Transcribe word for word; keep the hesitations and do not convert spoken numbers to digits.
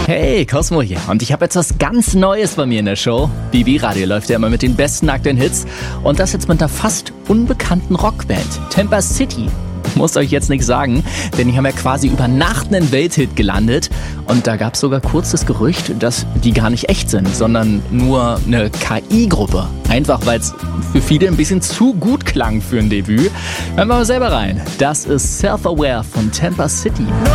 Hey, Cosmo hier. Und ich habe jetzt was ganz Neues bei mir in der Show. B B Radio läuft ja immer mit den besten aktuellen Hits. Und das jetzt mit einer fast unbekannten Rockband. Tampa City. Muss euch jetzt nichts sagen, denn die haben ja quasi über Nacht einen Welthit gelandet. Und da gab es sogar kurz das Gerücht, dass die gar nicht echt sind, sondern nur eine K I-Gruppe. Einfach, weil es für viele ein bisschen zu gut klang für ein Debüt. Hören wir mal selber rein. Das ist Self-Aware von Tampa City.